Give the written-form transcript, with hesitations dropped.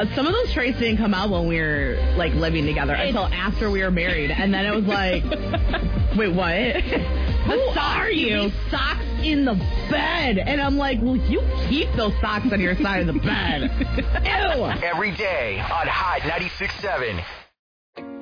Some of those traits didn't come out when we were, like, living together until after we were married. And then it was like, wait, what? Who are you? Socks in the bed. And I'm like, well, you keep those socks on your side of the bed. Ew. Every day on Hot 96.7.